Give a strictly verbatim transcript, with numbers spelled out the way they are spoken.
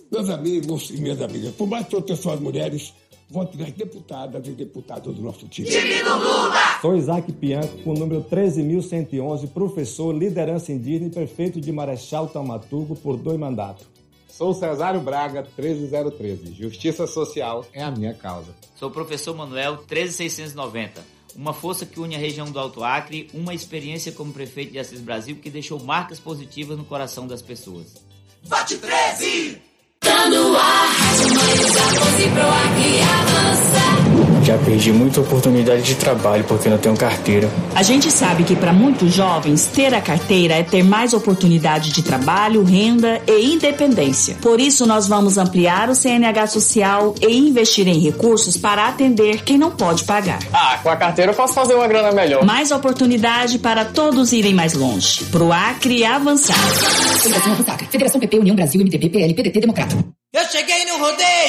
Meus amigos e minhas amigas, por mais proteção às mulheres, vote nas deputadas e deputados do nosso time. Time do Lula! Sou Isaac Pianco, com o número treze mil cento e onze, professor, liderança indígena e prefeito de Marechal Taumaturgo por dois mandatos. Sou Cesário Braga, treze zero treze. Justiça social é a minha causa. Sou o professor Manuel, treze seiscentos e noventa. Uma força que une a região do Alto Acre, uma experiência como prefeito de Assis Brasil que deixou marcas positivas no coração das pessoas. Vote treze! Tá no ar, mais doze pro Acre avançar. Já perdi muita oportunidade de trabalho porque não tenho carteira. A gente sabe que para muitos jovens, ter a carteira é ter mais oportunidade de trabalho, renda e independência. Por isso, nós vamos ampliar o C N H social e investir em recursos para atender quem não pode pagar. Ah, com a carteira eu posso fazer uma grana melhor. Mais oportunidade para todos irem mais longe. Pro Acre avançar. Federação do Acre. Federação P P, União Brasil, M D B, P L, P D T, Democrata. Eu cheguei no rodeio!